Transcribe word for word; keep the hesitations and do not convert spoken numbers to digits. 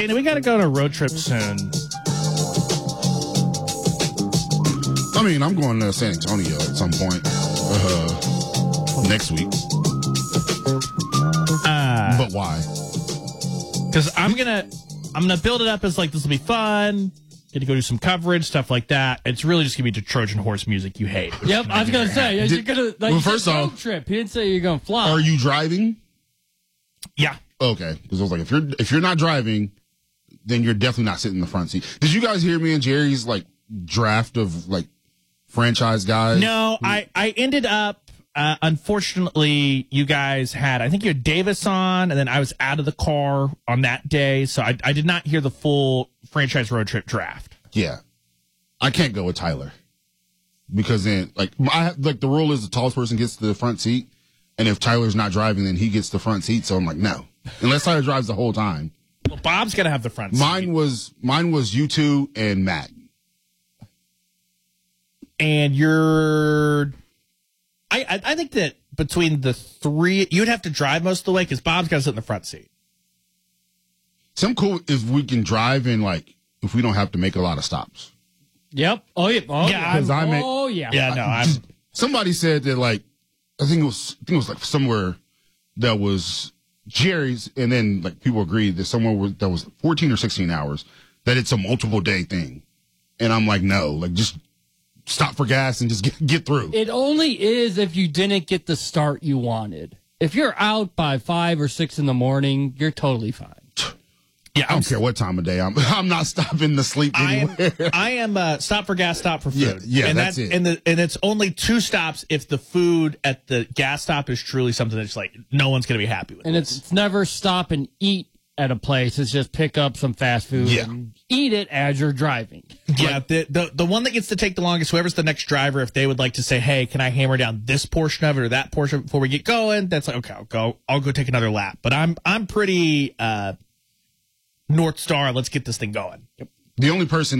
Dana, we got to go on a road trip soon. I mean, I'm going to San Antonio at some point uh, next week. Uh, but why? Because I'm gonna, I'm gonna build it up as like this will be fun. Get to go do some coverage, stuff like that. It's really just gonna be the Trojan horse music you hate. Yep, I was gonna say Did- you're gonna like well, you first said off- road trip. He didn't say you're gonna fly. Are you driving? Yeah. Okay, because I was like, if you're if you're not driving, then you're definitely not sitting in the front seat. Did you guys hear me and Jerry's like draft of like franchise guys? No, I, I ended up, uh, unfortunately, you guys had, I think you had Davis on, and then I was out of the car on that day, so I, I did not hear the full franchise road trip draft. Yeah, I can't go with Tyler because then like I like the rule is the tallest person gets the front seat, and if Tyler's not driving, then he gets the front seat. So I'm like, no, unless Tyler drives the whole time. Well, Bob's got to have the front seat. Mine was mine was you two and Matt. And you're, I, I I think that between the three, you'd have to drive most of the way because Bob's got to sit in the front seat. Some cool if we can drive and like if we don't have to make a lot of stops. Yep. Oh yeah. Oh Yeah, yeah. 'cause I make- oh yeah. Yeah, no, I'm. Somebody said that like I think it was I think it was like somewhere that was Jerry's, and then like people agreed that somewhere was, that was fourteen or sixteen hours, that it's a multiple day thing, and I'm like, no, like just stop for gas and just get get through. It only is if you didn't get the start you wanted. If you're out by five or six in the morning, you're totally fine. Yeah, I don't care what time of day I'm. I'm not stopping to sleep I anywhere. am, I am uh, stop for gas, stop for food. Yeah, yeah, and that's it. And, the, and it's only two stops if the food at the gas stop is truly something that's like no one's going to be happy with. And it's, it's never stop and eat at a place. It's just pick up some fast food Yeah. and eat it as you're driving. Yeah, the, the the one that gets to take the longest, whoever's the next driver, if they would like to say, hey, can I hammer down this portion of it or that portion before we get going? That's like, okay, I'll go, I'll go take another lap. But I'm I'm pretty uh, North Star, let's get this thing going. The only person